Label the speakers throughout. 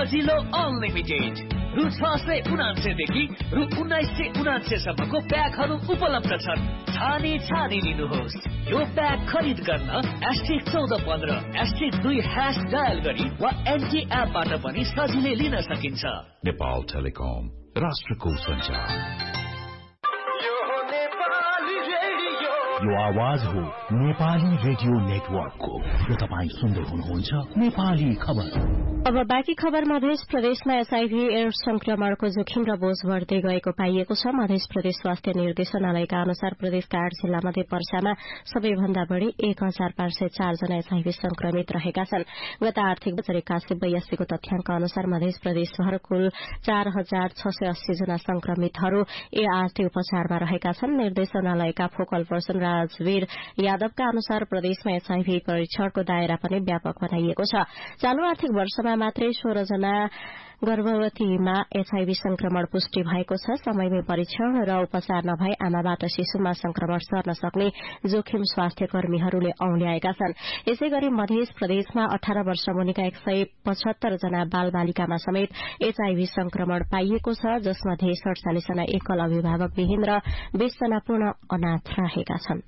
Speaker 1: सजिलो अनलिमिटेड रु 679 देखि रु 1979 सम्मको प्याकहरू उपलब्ध छन्। छानी लिनुहोस्। यो प्याक खरिद गर्न *1415*2# डायल गरी वा एनटी एपबाट पनि सजिलै लिन सकिन्छ।
Speaker 2: नेपाल टेलिकम, राष्ट्रको सञ्चार। यो आवाज हो नेपाली रेडियो नेटवर्कको। यो तपाईँ सुन्दै हुनुहुन्छ नेपाली खबर।
Speaker 3: अब बाँकी खबर। मध्य प्रदेशमा एचआईभी एड्स संक्रमणको जोखिम र बोझ बढ़दै गएको पाइएको छ। मध्य प्रदेश स्वास्थ्य निर्देशनालयका अनुसार प्रदेशका 8 जिल्लामध्ये पर्सामा सबैभन्दा बढ़ी 1504 जना एचआईभी संक्रमित रहेका छन्। गत आर्थिक वर्ष 81 को तथ्याङ्क अनुसार मध्य प्रदेशभर कुल 4680 जना संक्रमितहरू एआरटी उपचारमा रहेका छन्। निर्देशनालयका फोकल पर्सन राजवीर यादवका अनुसार प्रदेशमा एचआईभी परीक्षणको दायरा पनि व्यापक बनाइएको छ। चालू आर्थिक वर्षमा मात्रै 16 जना गर्भवतीमा एचआईभी संक्रमण पुष्टि भएको छ। समयमै परीक्षण र उपचार नभई आमाबाट शिशुमा संक्रमण सर्न सक्ने जोखिम स्वास्थ्य कर्मीहरूले औल्याएका छन्। यसैगरी मध्य प्रदेशमा 18 वर्ष मुनिका 175 जना बाल बालिकामा समेत एचआईभी संक्रमण पाइएको छ, जसमध्ये 47 जना एकल अभिभावक विहीन र 20 जना पूर्ण अनाथ रहेका छन्।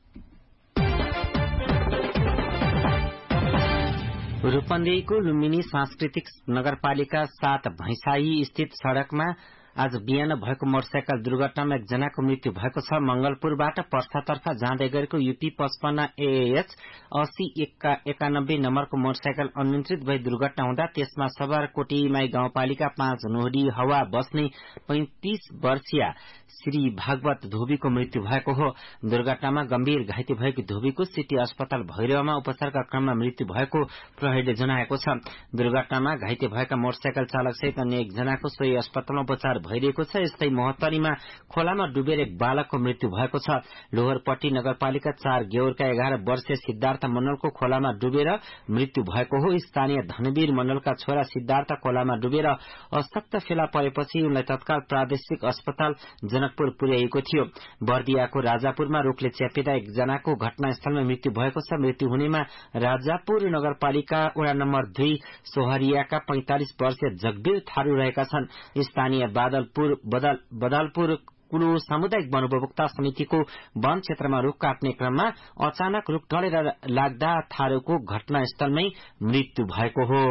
Speaker 4: रूपन्देहीको लुम्बिनी सांस्कृतिक नगरपालिका 7 भैंसाई स्थित सड़कमा आज बिहान भएको मोटरसाइकल दुर्घटनामा एकजनाको मृत्यु भएको छ। मंगलपुरबाट पर्सातर्फ जाँदै गरेको यूपी 55 AAH 8091 नम्बरको मोटरसाइकल अनियन्त्रित भई दुर्घटना हुँदा त्यसमा सवार कोटीमाई गाउँपालिका 5 नोहरी हवा बस्ने 35 वर्षीय श्री भागवत धोबीको मृत्यु भएको हो। दुर्घटनामा गम्भीर घाइते भएको धोबीको सिटी अस्पताल भैरवमा उपचारका क्रममा मृत्यु भएको प्रहरीले जनाएको छ। दुर्घटनामा घाइते भएका मोटरसाइकल चालक सहित अन्य एकजनाको सोही अस्पतालमा उपचार भइरहेको छ। यस्तै मोहतरीमा खोलामा डुबेर एक बालकको मृत्यु भएको छ। लोहरपट्टी नगरपालिका 4 गेउरका 11 वर्षीय सिद्धार्थ मण्डलको खोलामा डुबेर मृत्यु भएको हो। स्थानीय धनवीर मण्डलका छोरा सिद्धार्थ खोलामा डुबेर अशक्त फेला परेपछि उनलाई तत्काल प्रादेशिक अस्पताल जनकपुर पुर्याइएको थियो। बर्दियाको राजापुरमा रुखले च्यापेर एकजनाको घटनास्थलमा मृत्यु भएको छ। मृत्यु हुनेमा राजापुर नगरपालिका वडा नम्बर 2 सोहरियाका 45 वर्षीय जगबीर थारू रहेका छन्। स्थानीय बदलपुर कुलु सामुदायिक वन उपभोक्ता समितिको वन क्षेत्रमा रूख काट्ने क्रममा अचानक रूख ढलेर लाग्दा थारूको घटनास्थलमै मृत्यु भएको हो।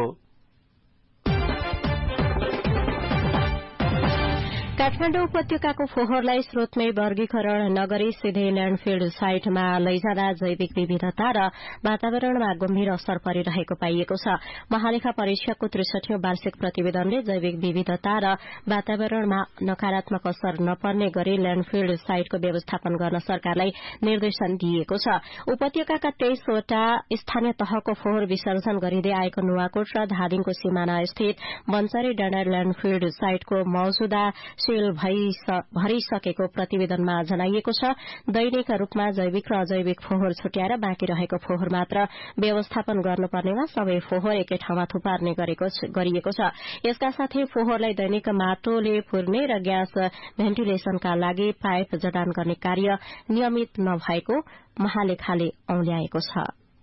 Speaker 3: काठमाडौँ उपत्यकाको फोहोरलाई स्रोतमै वर्गीकरण नगरी सीधै ल्याण्डफिल्ड साइटमा लैजाँदा जैविक विविधता र वातावरणमा गम्भीर असर परिरहेको पाइएको छ। महालेखा परीक्षकको 63औं वार्षिक प्रतिवेदनले जैविक विविधता र वातावरणमा नकारात्मक असर नपर्ने गरी ल्याण्डफिल्ड साइटको व्यवस्थापन गर्न सरकारलाई निर्देशन दिएको छ। उपत्यकाका 23 वटा स्थानीय तहको फोहोर विसर्जन गरिँदै आएको नुवाकोट र धादिङको सिमाना स्थित बन्चरी डाँडा ल्याण्डफिल्ड साइटको मौजूदा भरिसकेको प्रतिवेदनमा जनाइएको छ। दैनिक रूपमा जैविक र अजैविक फोहोर छुट्याएर बाँकी रहेको फोहोर मात्र व्यवस्थापन गर्नुपर्नेमा सबै फोहोर एकै ठाउँमा थुपार्ने गरिएको छ। यसका साथै फोहोरलाई दैनिक माटोले पुर्ने र ग्यास भेन्टिलेशनका लागि पाइप जडान गर्ने कार्य नियमित नभएको महालेखाले औल्याएको छ।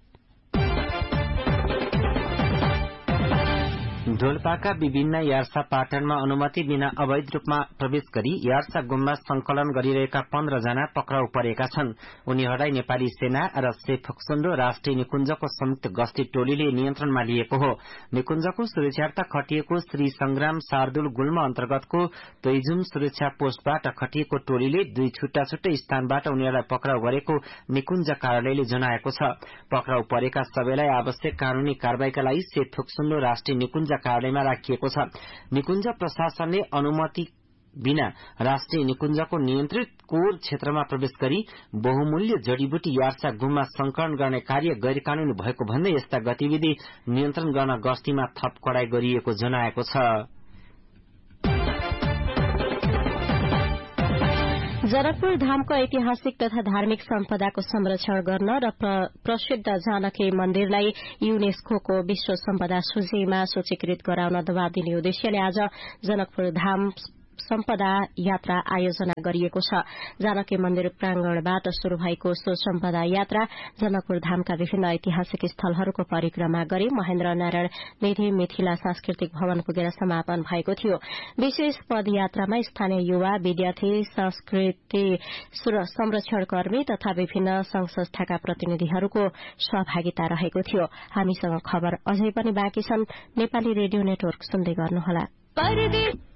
Speaker 4: ढोलपाका विभिन्न यार्सा पाटनमा अनुमति बिना अवैध रूपमा प्रवेश गरी यार्सा गुम्बा संकलन गरिरहेका 15 जना पक्राउ परेका छन्। उनीहरूलाई नेपाली सेना र सेफक्सुण्डो राष्ट्रिय निकुञ्जको संयुक्त गस्ती टोलीले नियन्त्रणमा लिएको हो। निकुञ्जको सुरक्षार्थ खटिएको श्री संग्राम शार्दुल गुल्म अन्तर्गतको तोइजुम सुरक्षा पोस्टबाट खटिएको टोलीले 2 छुट्टा-छुट्टै स्थानबाट उनीहरूलाई पक्राउ गरेको निकुञ्ज कार्यालयले जनाएको छ। पक्राउ परेका सबैलाई आवश्यक कानूनी कारबाहीका लागि सेफक्सुण्डो राष्ट्रिय निकुञ्ज कार्यालयमा राखिएको छ। निकुञ्ज प्रशासनले अनुमति बिना राष्ट्रिय निकुञ्जको नियन्त्रित कोर क्षेत्रमा प्रवेश गरी बहुमूल्य जडीबुटी यार्सा गुम्बा संकलन गर्ने कार्य गैर कानूनी भएको भन्दै यस्ता गतिविधि नियन्त्रण गर्न गस्तीमा थप कडाई गरिएको जनाएको छ।
Speaker 3: जनकपुर धामको ऐतिहासिक तथा धार्मिक सम्पदाको संरक्षण गर्न र प्रसिद्ध जानकी मन्दिरलाई युनेस्कोको विश्व सम्पदा सूचीमा सूचीकृत गराउन दबाव दिने उद्देश्यले आज जनकपुर धाम सम्पदा यात्रा आयोजना गरिएको छ। जानकी मन्दिर प्रांगणबाट शुरू भएको सो सम्पदा यात्रा जनकपुर धामका विभिन्न ऐतिहासिक स्थलहरूको परिक्रमा गरी महेन्द्र नारायण निधि मिथिला सांस्कृतिक भवन पुगेर समापन भएको थियो। विशेष पदयात्रामा स्थानीय युवा, विद्यार्थी, संस्कृति संरक्षणकर्मी तथा विभिन्न संघ संस्थाका प्रतिनिधिहरूको सहभागिता रहेको थियो। हामीसँग खबर अझै पनि बाँकी छन्। नेपाली रेडियो नेटवर्क सुन्दै गर्नुहोला।